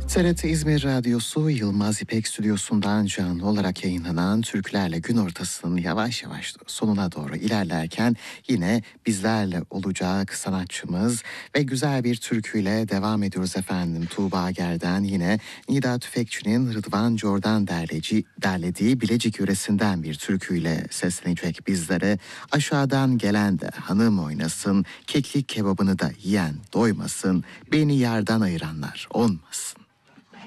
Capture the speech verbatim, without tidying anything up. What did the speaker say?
T R T İzmir Radyosu Yılmaz İpek Stüdyosu'ndan canlı olarak yayınlanan Türklerle Gün Ortası'nın yavaş yavaş sonuna doğru ilerlerken yine bizlerle olacak sanatçımız ve güzel bir türküyle devam ediyoruz efendim. Tuğba Ger'den yine Nida Tüfekçi'nin Rıdvan Jordan derleci, derlediği Bilecik yöresinden bir türküyle seslenecek bizlere. Aşağıdan gelen de hanım oynasın, keklik kebabını da yiyen doymasın, beni yardan ayıranlar olmasın.